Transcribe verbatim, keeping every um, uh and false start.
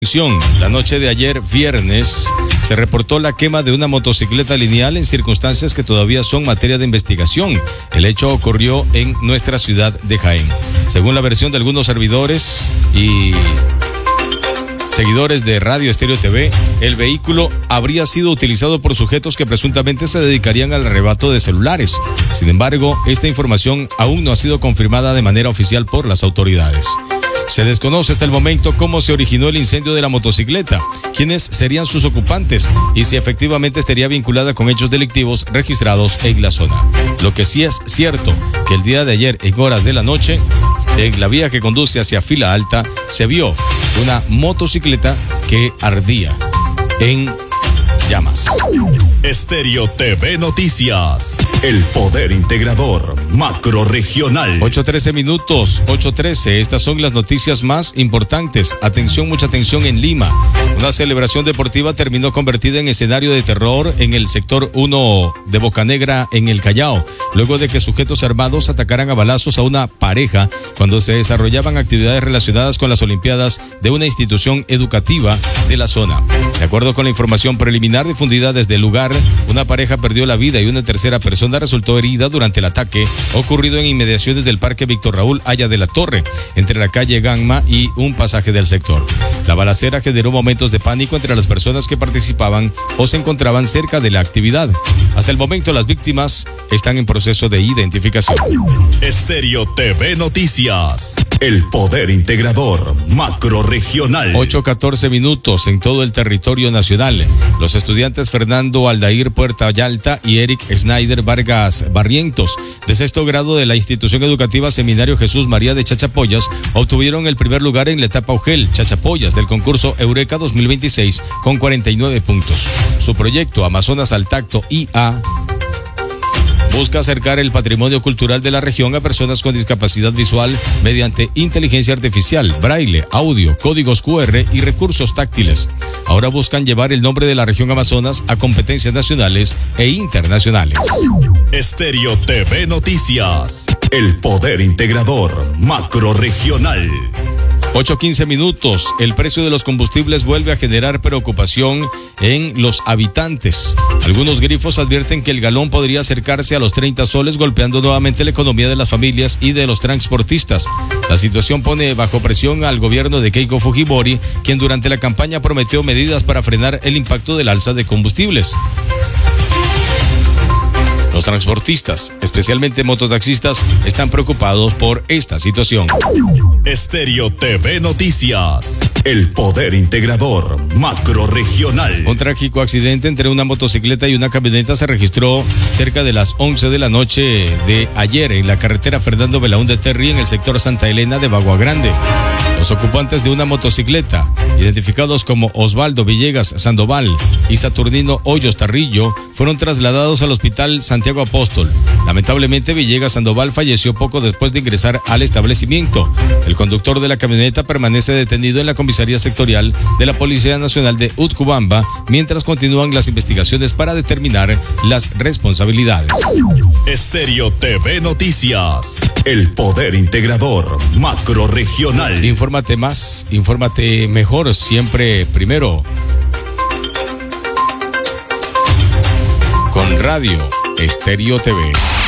La noche de ayer, viernes, se reportó la quema de una motocicleta lineal en circunstancias que todavía son materia de investigación. El hecho ocurrió en nuestra ciudad de Jaén. Según la versión de algunos servidores y seguidores de Radio Estéreo T V, el vehículo habría sido utilizado por sujetos que presuntamente se dedicarían al arrebato de celulares. Sin embargo, esta información aún no ha sido confirmada de manera oficial por las autoridades. Se desconoce hasta el momento cómo se originó el incendio de la motocicleta, quiénes serían sus ocupantes y si efectivamente estaría vinculada con hechos delictivos registrados en la zona. Lo que sí es cierto, que el día de ayer, en horas de la noche, en la vía que conduce hacia Fila Alta, se vio una motocicleta que ardía en llamas. Estéreo T V Noticias, el poder integrador macrorregional. ocho trece minutos, ocho trece. Estas son las noticias más importantes. Atención, mucha atención en Lima. Una celebración deportiva terminó convertida en escenario de terror en el sector uno de Bocanegra, en el Callao, luego de que sujetos armados atacaran a balazos a una pareja cuando se desarrollaban actividades relacionadas con las Olimpiadas de una institución educativa de la zona. De acuerdo con la información preliminar difundida desde el lugar, una pareja perdió la vida y una tercera persona resultó herida durante el ataque ocurrido en inmediaciones del Parque Víctor Raúl Haya de la Torre, entre la calle Ganma y un pasaje del sector. La balacera generó momentos de pánico entre las personas que participaban o se encontraban cerca de la actividad. Hasta el momento, las víctimas están en proceso de identificación. Estéreo T V Noticias, el poder integrador macrorregional. ocho catorce minutos en todo el territorio nacional. Los estudiantes Fernando Aldair Puerta Yalta y Eric Snyder Vargas Barrientos, de sexto grado de la institución educativa Seminario Jesús María de Chachapoyas, obtuvieron el primer lugar en la etapa UGEL Chachapoyas del concurso Eureka dos mil veintiséis con cuarenta y nueve puntos. Su proyecto Amazonas al Tacto I A busca acercar el patrimonio cultural de la región a personas con discapacidad visual mediante inteligencia artificial, braille, audio, códigos Q R y recursos táctiles. Ahora buscan llevar el nombre de la región Amazonas a competencias nacionales e internacionales. Estéreo T V Noticias, el poder integrador macrorregional. ocho quince minutos. El precio de los combustibles vuelve a generar preocupación en los habitantes. Algunos grifos advierten que el galón podría acercarse a los treinta soles, golpeando nuevamente la economía de las familias y de los transportistas. La situación pone bajo presión al gobierno de Keiko Fujimori, quien durante la campaña prometió medidas para frenar el impacto del alza de combustibles. Los transportistas, especialmente mototaxistas, están preocupados por esta situación. Estéreo T V Noticias, el poder integrador macrorregional. Un trágico accidente entre una motocicleta y una camioneta se registró cerca de las once de la noche de ayer en la carretera Fernando Belaúnde Terry, en el sector Santa Elena de Bagua Grande. Los ocupantes de una motocicleta, identificados como Osvaldo Villegas Sandoval y Saturnino Hoyos Tarrillo, fueron trasladados al hospital Santiago Apóstol. Lamentablemente, Villegas Sandoval falleció poco después de ingresar al establecimiento. El conductor de la camioneta permanece detenido en la comisaría sectorial de la Policía Nacional de Utcubamba, mientras continúan las investigaciones para determinar las responsabilidades. Estéreo T V Noticias, el poder integrador macrorregional. Infórmate más, infórmate mejor, siempre primero. Con Radio Estéreo T V.